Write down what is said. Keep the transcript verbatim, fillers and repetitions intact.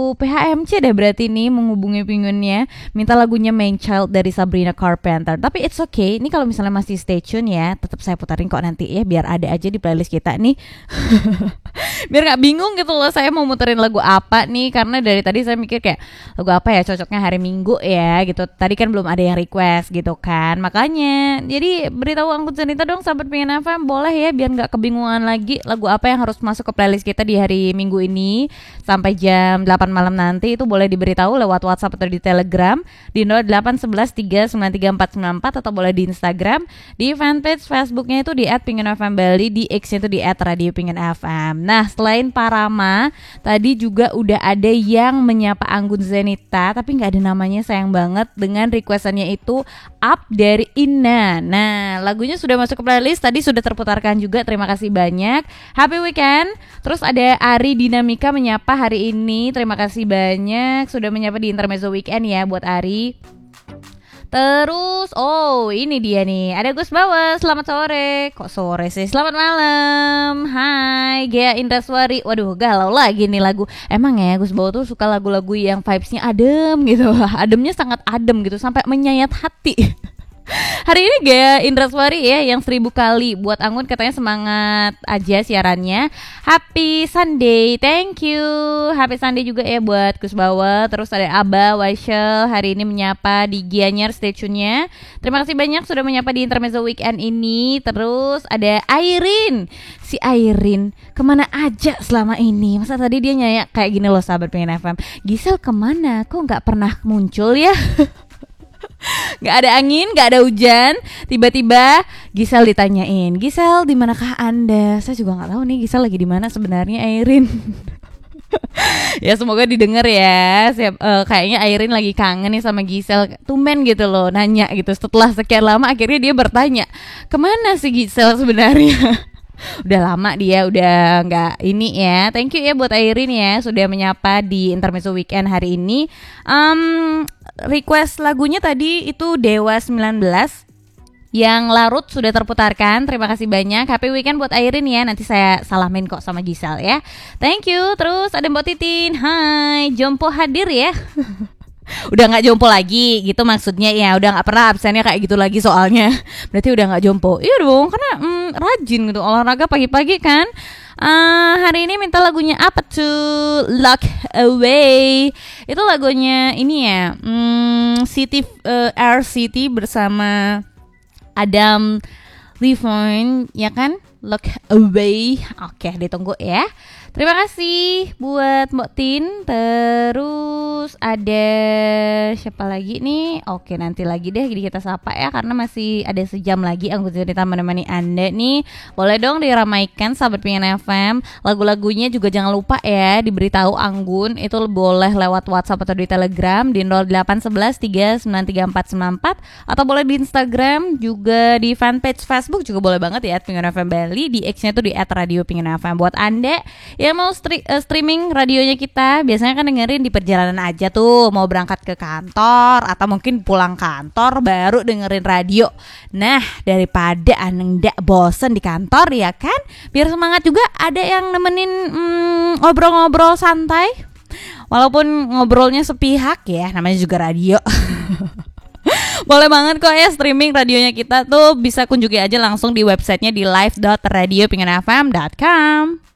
P H M C deh berarti nih menghubungi Pingunnya, minta lagunya Main Child dari Sabrina Carpenter. Tapi it's okay, ini kalau misalnya masih stay tune ya, tetap saya putarin kok nanti ya, biar ada aja di playlist kita nih. Biar nggak bingung gitu loh, saya mau muterin lagu apa nih, karena dari tadi saya mikir kayak lagu apa ya cocoknya hari Minggu ya gitu. Tadi kan belum ada yang request gitu kan, makanya jadi beritahu Anggun Zenita dong sahabat Pengen F M, boleh ya biar nggak kebingungan lagi lagu apa yang harus masuk ke playlist kita di hari Minggu ini sampai jam delapan malam nanti. Itu boleh diberitahu lewat WhatsApp atau di Telegram di nol delapan satu satu tiga sembilan tiga empat sembilan empat, atau boleh di Instagram di fanpage Facebooknya itu di et pingin f m bali, di X-nya itu di et radio pingin f m. Nah, selain Parama, tadi juga udah ada yang menyapa Anggun Zenita tapi nggak ada namanya, sayang banget, dengan requestannya itu Up dari Ina. Nah, lagunya sudah masuk ke playlist, tadi sudah terputarkan juga, terima kasih banyak. Happy weekend. Terus ada Ari Dinamika menyapa hari ini, terima kasih banyak sudah menyapa di Intermezzo Weekend ya buat Ari. Terus, oh ini dia nih, ada Gus Bawa, selamat sore. Kok sore sih, selamat malam. Hai, Gea Indraswari. Waduh, galau lagi nih lagu. Emang ya Gus Bawa tuh suka lagu-lagu yang vibes-nya adem gitu. Ademnya sangat adem gitu, sampai menyayat hati. Hari ini Gea Indraswari ya yang seribu kali buat Anggun, katanya semangat aja siarannya. Happy Sunday, thank you. Happy Sunday juga ya buat Gus Bawa. Terus ada Aba Waishel hari ini menyapa di Gianyar stasiunnya. Terima kasih banyak sudah menyapa di Intermezzo Weekend ini. Terus ada Airin. Si Airin kemana aja selama ini? Masa tadi dia nyanyi kayak gini loh sahabat Pengen F M, Gisel kemana? Kok gak pernah muncul ya? Gak ada angin, gak ada hujan, tiba-tiba Gisel ditanyain, Gisel di manakah Anda? Saya juga nggak tahu nih Gisel lagi di mana sebenarnya, Airin. Ya semoga didengar ya. Siap, uh, kayaknya Airin lagi kangen nih sama Gisel. Tumben gitu loh nanya gitu. Setelah sekian lama akhirnya dia bertanya, kemana sih Gisel sebenarnya? Udah lama dia udah nggak ini ya. Thank you ya buat Airin ya sudah menyapa di Intermezzo Weekend hari ini. um, Request lagunya tadi itu Dewa sembilan belas yang Larut sudah terputarkan. Terima kasih banyak. Happy weekend buat Airin ya. Nanti saya salamin kok sama Gisel ya. Thank you. Terus ada Mbak Titin, hai, jompo hadir ya. Udah gak jompo lagi gitu maksudnya ya. Udah gak pernah absennya kayak gitu lagi soalnya. Berarti udah gak jompo. Iya dong, karena mm, rajin gitu olahraga pagi-pagi kan. Uh, hari ini minta lagunya apa tuh? Lock Away. Itu lagunya ini ya, mm, City uh, Air City bersama Adam Levine ya kan? Lock Away. Oke, ditunggu ya. Terima kasih buat Mbak Tin. Terus ada siapa lagi nih? Oke, nanti lagi deh kita sapa ya, karena masih ada sejam lagi Anggun Zenita menemani Anda nih. Boleh dong diramaikan sahabat Pengen F M. Lagu-lagunya juga jangan lupa ya diberitahu Anggun. Itu boleh lewat WhatsApp atau di Telegram di nol delapan satu satu tiga sembilan tiga empat sembilan empat, atau boleh di Instagram juga, di fanpage Facebook juga boleh banget ya, Pengen F M Bali. Di X-nya tuh di et radio Pengen F M. Buat Anda yang mau stri- uh, streaming radionya kita, biasanya kan dengerin di perjalanan aja tuh, mau berangkat ke kantor atau mungkin pulang kantor baru dengerin radio. Nah, daripada aneh ndak bosen di kantor ya kan, biar semangat juga ada yang nemenin mm, ngobrol-ngobrol santai. Walaupun ngobrolnya sepihak ya, namanya juga radio. Boleh banget kok ya streaming radionya kita tuh, bisa kunjungi aja langsung di websitenya di live dot radio pingin f m dot com.